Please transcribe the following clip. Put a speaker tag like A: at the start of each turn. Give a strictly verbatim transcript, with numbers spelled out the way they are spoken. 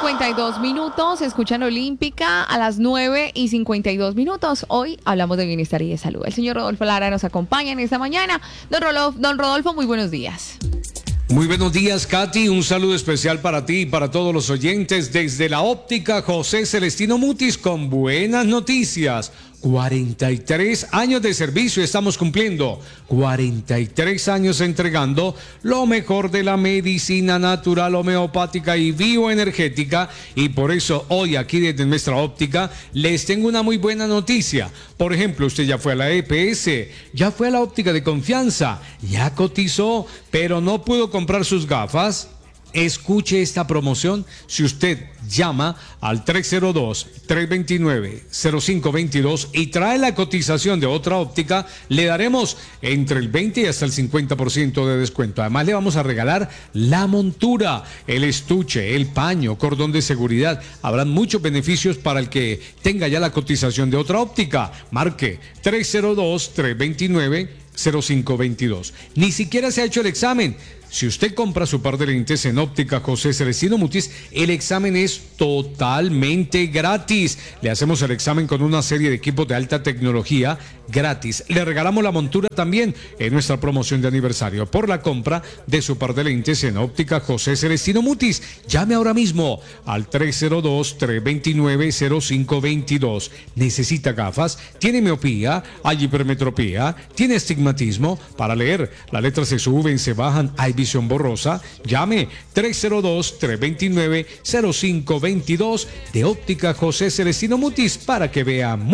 A: cincuenta y dos minutos, escuchan Olímpica a las nueve y cincuenta y dos minutos. Hoy hablamos de bienestar y de salud. El señor Rodolfo Lara nos acompaña en esta mañana. Don Rodolfo, don Rodolfo, muy buenos días.
B: Muy buenos días, Katy. Un saludo especial para ti y para todos los oyentes desde la óptica José Celestino Mutis con buenas noticias. cuarenta y tres años de servicio estamos cumpliendo, cuarenta y tres años entregando lo mejor de la medicina natural, homeopática y bioenergética, y por eso hoy aquí desde nuestra óptica les tengo una muy buena noticia. Por ejemplo, usted ya fue a la E P S, ya fue a la óptica de confianza, ya cotizó, pero no pudo comprar sus gafas. Escuche esta promoción. Si usted llama al tres cero dos, tres dos nueve, cero cinco dos dos y trae la cotización de otra óptica, le daremos entre el veinte y hasta el cincuenta por ciento de descuento. Además, le vamos a regalar la montura, el estuche, el paño, cordón de seguridad. Habrán muchos beneficios para el que tenga ya la cotización de otra óptica. Marque tres cero dos, tres dos nueve, cero cinco dos dos. Ni siquiera se ha hecho el examen. Si usted compra su par de lentes en óptica José Celestino Mutis, el examen es totalmente gratis. Le hacemos el examen con una serie de equipos de alta tecnología gratis. Le regalamos la montura también en nuestra promoción de aniversario por la compra de su par de lentes en óptica José Celestino Mutis. Llame ahora mismo al tres cero dos, tres dos nueve, cero cinco dos dos. ¿Necesita gafas? ¿Tiene miopía? ¿Hay hipermetropía? ¿Tiene estigmatismo? Para leer, las letras se suben, se bajan, hay visión borrosa. Llame tres cero dos, tres dos nueve, cero cinco dos dos de óptica José Celestino Mutis para que vea muy